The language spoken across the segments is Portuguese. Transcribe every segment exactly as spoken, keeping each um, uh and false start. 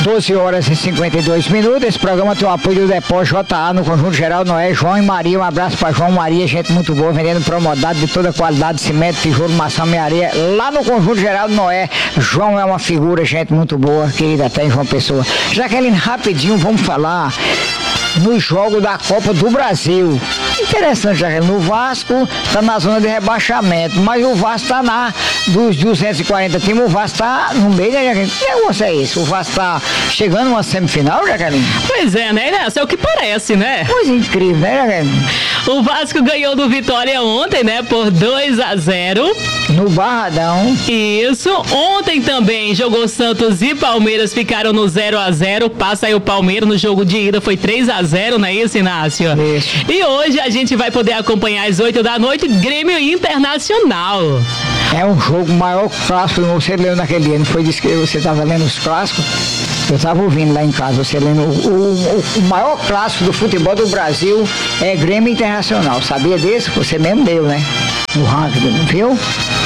doze horas e cinquenta e dois minutos. Esse programa tem o apoio do Depósito J A no Conjunto Geral Noé, João e Maria. Um abraço para João e Maria, gente muito boa, vendendo promodado de toda qualidade, cimento, tijolo, maçã e areia. Lá no Conjunto Geral Noé, João é uma figura, gente muito boa, querida, até em João Pessoa. Jaqueline, rapidinho, vamos falar no jogo da Copa do Brasil. Interessante, Jaqueline, o Vasco está na zona de rebaixamento, mas o Vasco está na dos duzentos e quarenta times, o Vasco está no meio, né, Jaqueline? Que negócio é isso? O Vasco está chegando numa semifinal, Jaqueline? Pois é, né, Inácio? É o que parece, né? Coisa incrível, né, Jaqueline? O Vasco ganhou do Vitória ontem, né, por dois a zero. No Barradão. Isso. Ontem também jogou Santos e Palmeiras, ficaram no zero a zero. Passa aí o Palmeiras no jogo de ida, foi três a zero, não é isso, Inácio? Isso. E hoje a gente vai poder acompanhar às oito da noite Grêmio Internacional. É um jogo maior clássico, você leu naquele dia, não foi disso que você estava lendo os clássicos? Eu estava ouvindo lá em casa, você lendo o, o, o maior clássico do futebol do Brasil é Grêmio Internacional. Sabia disso? Você mesmo deu, né? O ranking, viu?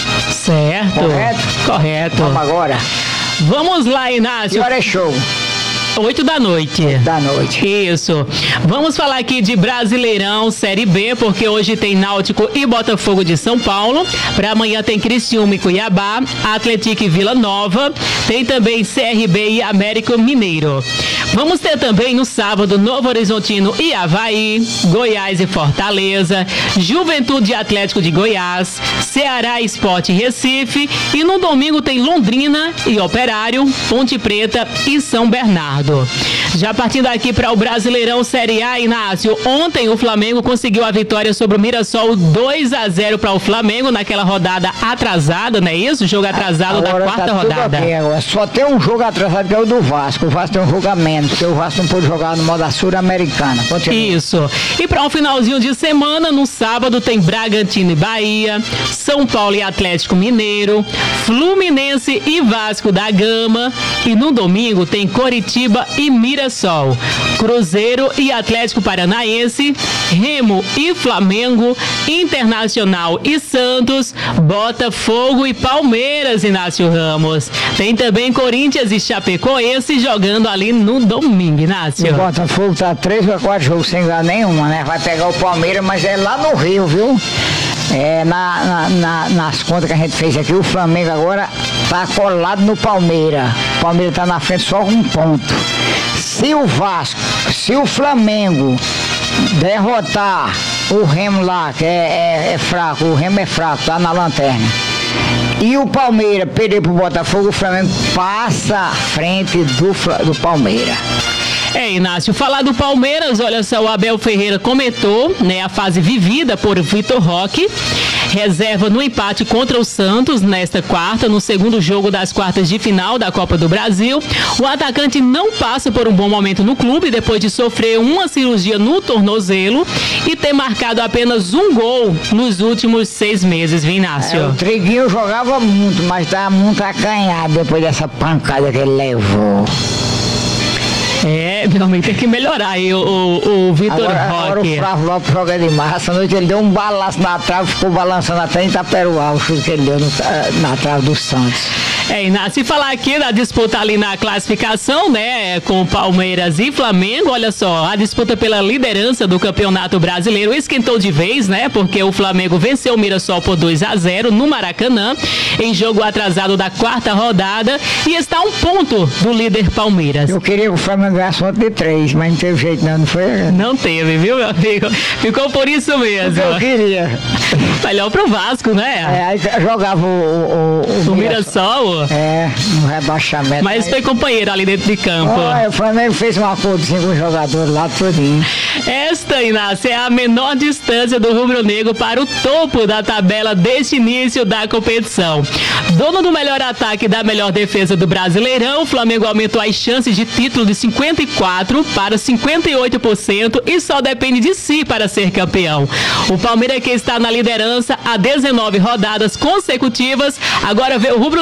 Certo. Correto? Correto. Vamos agora. Vamos lá, Inácio. Que hora é show? Oito da noite. Da noite. Isso. Vamos falar aqui de Brasileirão Série B, porque hoje tem Náutico e Botafogo de São Paulo. Para amanhã tem Criciúma e Cuiabá, Atlético e Vila Nova. Tem também C R B e América Mineiro. Vamos ter também no sábado Novo Horizontino e Avaí, Goiás e Fortaleza, Juventude e Atlético de Goiás, Ceará, Sport e Recife. E no domingo tem Londrina e Operário, Ponte Preta e São Bernardo. Já partindo aqui para o Brasileirão Série A, Inácio, ontem o Flamengo conseguiu a vitória sobre o Mirassol, dois a zero para o Flamengo naquela rodada atrasada, não é isso? Jogo atrasado agora da quarta tá rodada. Aqui, agora. Só tem um jogo atrasado que é o do Vasco. O Vasco tem um jogo a menos, porque o Vasco não pôde jogar no modo Sul-Americana. Isso. E para um finalzinho de semana, no sábado tem Bragantino e Bahia, São Paulo e Atlético Mineiro, Fluminense e Vasco da Gama. E no domingo tem Coritiba e Mirassol, Cruzeiro e Atlético Paranaense, Remo e Flamengo, Internacional e Santos, Botafogo e Palmeiras, Inácio Ramos. Tem também Corinthians e Chapecoense jogando ali no domingo, Inácio. O Botafogo tá três ou quatro jogos sem ganhar nenhuma, né? Vai pegar o Palmeiras, mas é lá no Rio, viu? É, na, na, na, nas contas que a gente fez aqui, o Flamengo agora tá colado no Palmeiras. O Palmeiras tá na frente só com um ponto. Se o Vasco, se o Flamengo derrotar o Remo lá, que é, é, é fraco, o Remo é fraco, tá na lanterna, e o Palmeiras perder pro Botafogo, o Flamengo passa à frente do, do Palmeiras. É, Inácio, falar do Palmeiras, olha só, o Abel Ferreira comentou, né, a fase vivida por Vitor Roque, reserva no empate contra o Santos nesta quarta, no segundo jogo das quartas de final da Copa do Brasil. O atacante não passa por um bom momento no clube depois de sofrer uma cirurgia no tornozelo e ter marcado apenas um gol nos últimos seis meses, viu, Inácio? É, o Triguinho jogava muito, mas estava muito acanhado depois dessa pancada que ele levou. É, meu amigo, tem que melhorar aí o, o, o Vitor Roque. Agora o Flávio Lopes joga demais. Essa noite ele deu um balaço na trave, ficou balançando até em Itaperuá, o chute que ele deu no, na trave do Santos. É, Inácio, e falar aqui da disputa ali na classificação, né, com Palmeiras e Flamengo, olha só, a disputa pela liderança do Campeonato Brasileiro esquentou de vez, né, porque o Flamengo venceu o Mirassol por dois a zero no Maracanã, em jogo atrasado da quarta rodada, e está a um ponto do líder Palmeiras. Eu queria que o Flamengo ganhasse ontem de três, mas não teve jeito não, não foi? Não teve, viu, meu amigo? Ficou por isso mesmo. Eu queria. Melhor pro Vasco, né? É, aí jogava o, o, o, o Mirassol. Mirassol. É, no rebaixamento. Mas foi companheiro ali dentro de campo. Oh, o Flamengo fez um acordozinho com o jogador lá todinho. Esta, Inácio, é a menor distância do rubro-negro para o topo da tabela deste início da competição. Dono do melhor ataque e da melhor defesa do Brasileirão, o Flamengo aumentou as chances de título de cinquenta e quatro para cinquenta e oito por cento e só depende de si para ser campeão. O Palmeiras, que está na liderança há dezenove rodadas consecutivas, agora vê o rubro-negro no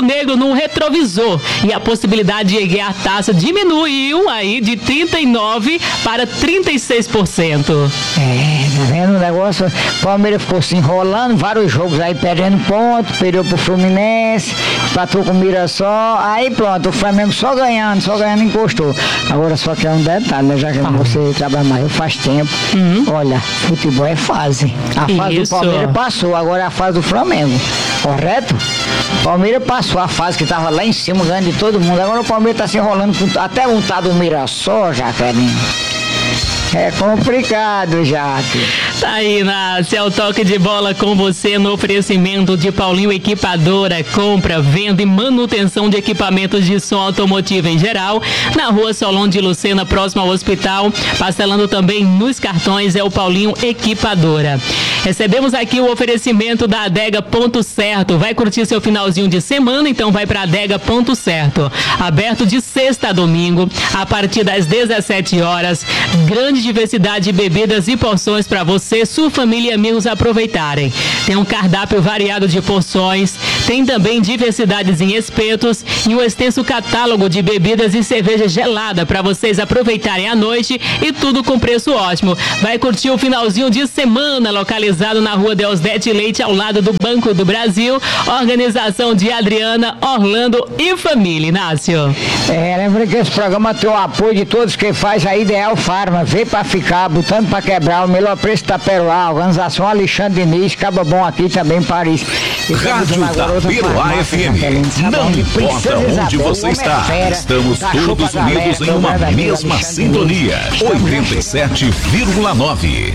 no retrovisor e a possibilidade de erguer a taça diminuiu aí de trinta e nove para trinta e seis por cento. É, tá vendo o negócio? O Palmeiras ficou se enrolando, vários jogos aí perdendo ponto, perdeu pro Fluminense, empatou com o Mirassol, aí pronto, o Flamengo só ganhando, só ganhando encostou. Agora só que é um detalhe, né? Já que Ah. você trabalha mais faz tempo, Uhum. olha, futebol é fase. A fase Isso. do Palmeiras passou, agora é a fase do Flamengo, correto? O Palmeiras passou a fase que tava lá em cima, ganhando de todo mundo, agora o Palmeiras tá se enrolando com até um tá do Mirassol, Jaqueline. É complicado, Jaque. Tá aí, Nácia, é o toque de bola com você no oferecimento de Paulinho Equipadora, compra, venda e manutenção de equipamentos de som automotivo em geral, na rua Solon de Lucena, próximo ao hospital, parcelando também nos cartões, é o Paulinho Equipadora. Recebemos aqui o oferecimento da Adega Ponto Certo. Vai curtir seu finalzinho de semana, então vai para Adega Ponto Certo. Aberto de sexta a domingo, a partir das dezessete horas. Grande diversidade de bebidas e porções para você, sua família e amigos aproveitarem. Tem um cardápio variado de porções, tem também diversidades em espetos e um extenso catálogo de bebidas e cerveja gelada para vocês aproveitarem à noite e tudo com preço ótimo. Vai curtir o finalzinho de semana, localizado na rua Deusdete Leite, ao lado do Banco do Brasil. Organização de Adriana, Orlando e família. Inácio. É, lembra que esse programa tem o apoio de todos que faz a Ideal Farma, veio pra ficar, botando pra quebrar, o melhor preço da Peruá, organização Alexandre Diniz, Caba Bom aqui também, Paris. E Rádio Taperoá F M. Não importa onde você está, estamos todos unidos em uma mesma sintonia. oitenta e sete vírgula nove.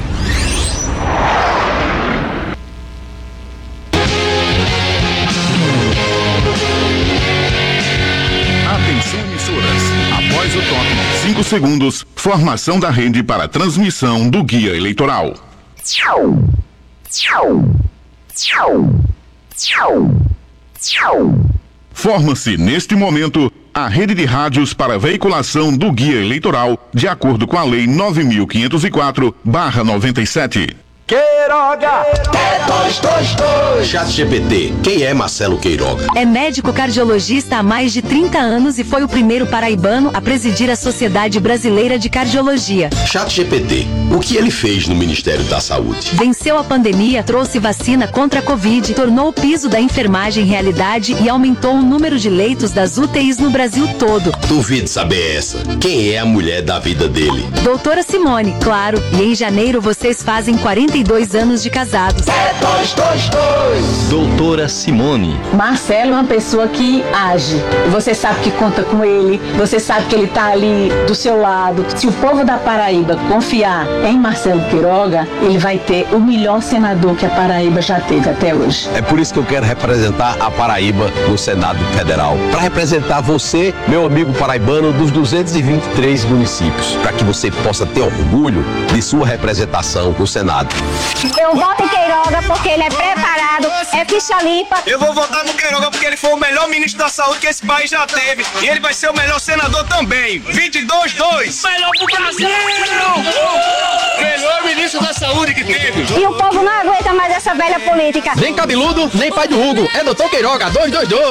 Atenção, emissoras. Após o toque, cinco segundos, formação da rede para transmissão do guia eleitoral. Forma-se neste momento a rede de rádios para veiculação do guia eleitoral, de acordo com a Lei nove mil quinhentos e quatro barra noventa e sete. Queiroga! É dois, dois, dois! Chat G P T, quem é Marcelo Queiroga? É médico cardiologista há mais de trinta anos e foi o primeiro paraibano a presidir a Sociedade Brasileira de Cardiologia. Chat G P T, o que ele fez no Ministério da Saúde? Venceu a pandemia, trouxe vacina contra a Covid, tornou o piso da enfermagem realidade e aumentou o número de leitos das U T Is no Brasil todo. Duvido saber essa. Quem é a mulher da vida dele? Doutora Simone, claro, e em janeiro vocês fazem quarenta e dois anos de casados. É dois, dois, dois! Doutora Simone. Marcelo é uma pessoa que age. Você sabe que conta com ele, você sabe que ele está ali do seu lado. Se o povo da Paraíba confiar em Marcelo Queiroga, ele vai ter o melhor senador que a Paraíba já teve até hoje. É por isso que eu quero representar a Paraíba no Senado Federal. Para representar você, meu amigo paraibano, dos duzentos e vinte e três municípios. Para que você possa ter orgulho de sua representação no Senado. Eu voto em Queiroga porque ele é preparado, é ficha limpa. Eu vou votar no Queiroga porque ele foi o melhor ministro da saúde que esse país já teve. E ele vai ser o melhor senador também. vinte e dois, dois. Melhor pro Brasil! Melhor ministro da saúde que teve. E o povo não aguenta mais essa velha política. Nem cabeludo, nem pai do Hugo. É doutor Queiroga, dois dois dois.